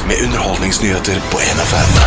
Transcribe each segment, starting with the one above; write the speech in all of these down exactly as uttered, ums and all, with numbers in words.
med underholdningsnyheter på en F M.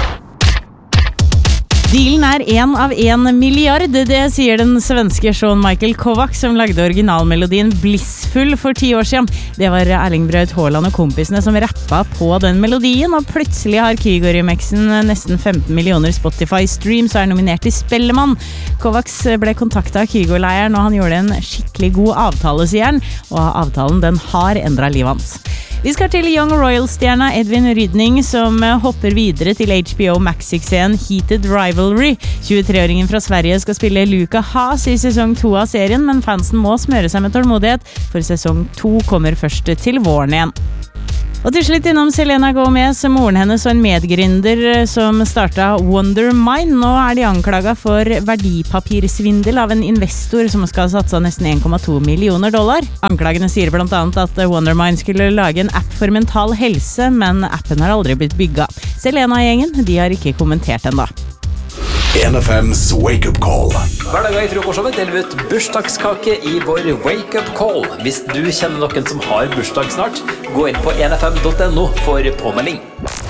Dealen er en av en milliard, det sier den svenske Sean Michael Kovacs som lagde originalmelodien Blissful for ti år siden. Det var Erling Braut Haaland og kompisene som rappa på den melodien, og plutselig har Kygo-remixen nesten femten millioner Spotify-streams og er nominert til Spellemann. Kovacs ble kontaktet av Kygo-leiren, og han gjorde en skikkelig god avtale, sier han, og avtalen den har endret livet hans. Vi skal til Young Royals-stjerna Edvin Rydning, som hopper videre til H B O Max-suksessen Heated Rivalry. tjuetre-åringen fra Sverige skal spille Luca Haas i sesong to av serien, men fansen må smøre seg med tålmodighet, for sesong to kommer først til våren igjen. Og til slutt innom Selena Gomez, moren hennes og en medgründer som startet Wonder Mine. Nå er de anklaget for verdipapirsvindel av en investor som skal satse nesten en komma to millioner dollar. Anklagene sier blant annet at Wonder Mine skulle lage en app for mental helse, men appen har aldri blitt bygget. Selena-gjengen, de har ikke kommentert enda. en F M's Wake Up Call. Hver dag i Frokoshowet deler vi ut bursdagskake i vår Wake Up Call. Hvis du kjenner noen som har bursdag snart, gå inn på en f m punktum no for påmelding.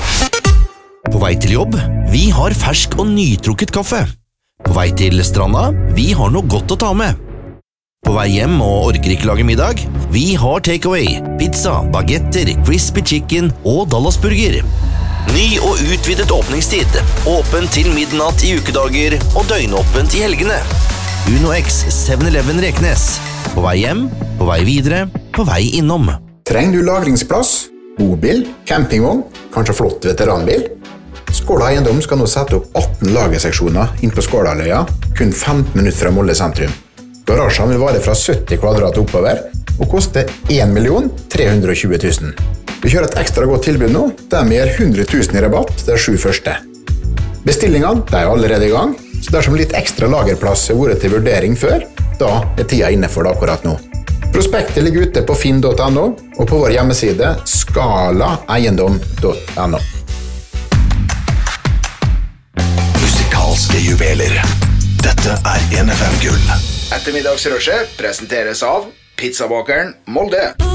På vei til jobb, vi har fersk og nytrukket kaffe. På vei til stranda, vi har noe godt å ta med. På vei hjem og orker ikke lage middag, vi har takeaway, pizza, bagetter, crispy chicken og Dallasburger. Ny og utvidet åpningstid, åpen til midnatt i ukedager og døgnåpent i helgene. Uno X seven eleven Reknes. På vei hjem, på vei videre, på vei innom. Trenger du lagringsplass, bobil, campingvogn, kanskje flott veteranbil? Skåla Eiendom skal nå sette opp atten lagerseksjoner inn på Skålaløya, kun femten minutter fra Molde sentrum. Garasjen vil vare fra sytti kvadrat oppover og koste en million tre hundre og tjue tusen. Vi kjører et ekstra godt tilbud nå, der vi gir hundre tusen i rabatt de sju første. Bestillingene de er allerede i gang, så dersom litt ekstra lagerplass har vært til vurdering før, da er tida inne for det akkurat nå. Prospektet ligger ute på finn punktum no og på vår hjemmeside skala eiendom punktum no. Musikalske juveler. Dette er en F M-gull. Ettermiddagsrushet presenteres av Pizzabakeren Molde.